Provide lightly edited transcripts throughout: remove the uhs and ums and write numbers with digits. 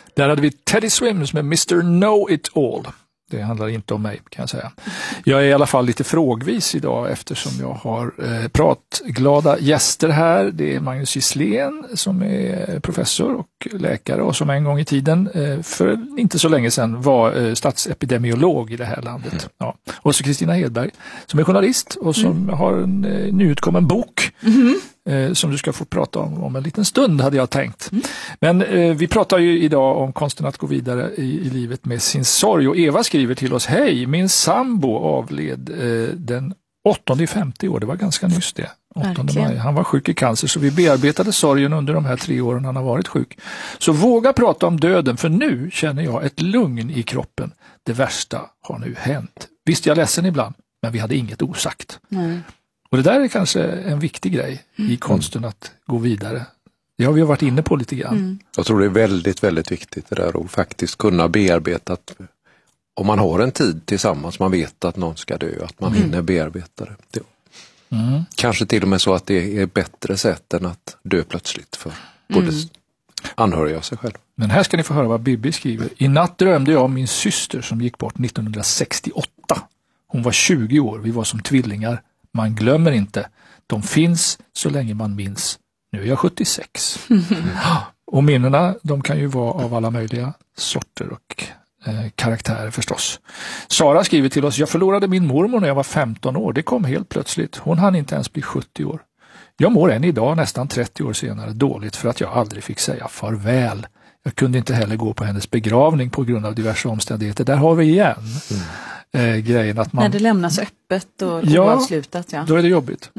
Där hade vi Teddy Swims med Mr. Know It All. Det handlar inte om mig, kan jag säga. Jag är i alla fall lite frågvis idag eftersom jag har pratglada gäster här. Det är Magnus Gisslén som är professor och läkare och som en gång i tiden, för inte så länge sedan, var statsepidemiolog i det här landet. Ja. Och så Kristina Hedberg som är journalist och som har en nyutkommen bok. Som du ska få prata om en liten stund, hade jag tänkt. Men vi pratar ju idag om konsten att gå vidare i livet med sin sorg. Och Eva skriver till oss: hej, min sambo avled den 8/5 år. Det var ganska nyss det. 8 maj. Han var sjuk i cancer, så vi bearbetade sorgen under de här 3 åren han har varit sjuk. Så våga prata om döden, för nu känner jag ett lugn i kroppen. Det värsta har nu hänt. Visst, jag är ledsen ibland, men vi hade inget osagt. Och det där är kanske en viktig grej i konsten att gå vidare. Det har vi varit inne på lite grann. Jag tror det är väldigt, väldigt viktigt det där att faktiskt kunna bearbeta. Om man har en tid tillsammans, man vet att någon ska dö, att man hinner bearbeta det. Kanske till och med så att det är bättre sätt än att dö plötsligt för både anhöriga och sig själv. Men här ska ni få höra vad Bibi skriver. I natt drömde jag om min syster som gick bort 1968. Hon var 20 år, vi var som tvillingar. Man glömmer inte. De finns så länge man minns. Nu är jag 76. Och minnena, de kan ju vara av alla möjliga sorter och karaktärer förstås. Sara skriver till oss: jag förlorade min mormor när jag var 15 år. Det kom helt plötsligt. Hon hann inte ens bli 70 år. Jag mår än idag, nästan 30 år senare, dåligt för att jag aldrig fick säga farväl. Jag kunde inte heller gå på hennes begravning på grund av diverse omständigheter. Där har vi igen grejen att man... När det lämnas öppet och oavslutat. Ja, då är det jobbigt.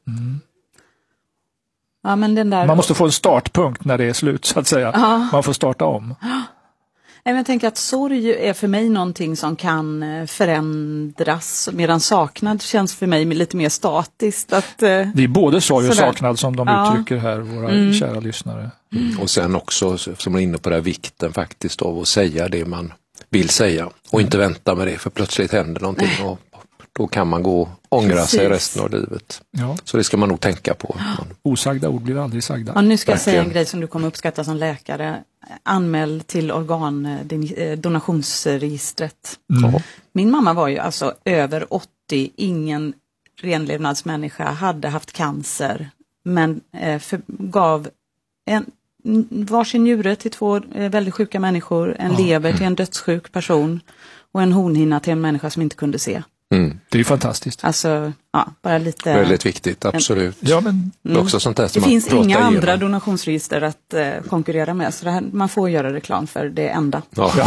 Ja, men den där... Man måste få en startpunkt när det är slut, så att säga. Man får starta om. Jag tänker att sorg är för mig någonting som kan förändras, medan saknad känns för mig lite mer statiskt. Att, det är både sorg och saknad som de uttrycker här, våra kära lyssnare. Och sen också, som är inne på det här, vikten faktiskt av att säga det man vill säga och inte vänta med det, för plötsligt händer någonting och då kan man gå och ångra sig resten av livet. Ja. Så det ska man nog tänka på. Osagda ord blir aldrig sagda. Och nu ska jag säga en grej som du kommer uppskatta som läkare. Anmäl till donationsregistret. Min mamma var ju alltså över 80, ingen renlevnadsmänniska, hade haft cancer, men gav varsin njure till 2 väldigt sjuka människor, en lever till en dödssjuk person och en hornhinna till en människa som inte kunde se. Det är ju fantastiskt. Alltså, bara lite... Väldigt viktigt, absolut. Ja, men... också sånt där som det finns inga andra donationsregister att konkurrera med, så det här, man får göra reklam för det enda.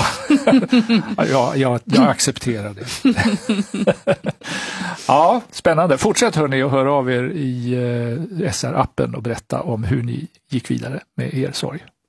Jag accepterar det. Ja, spännande. Fortsätt hörni och hör av er i SR-appen och berätta om hur ni gick vidare med er sorg.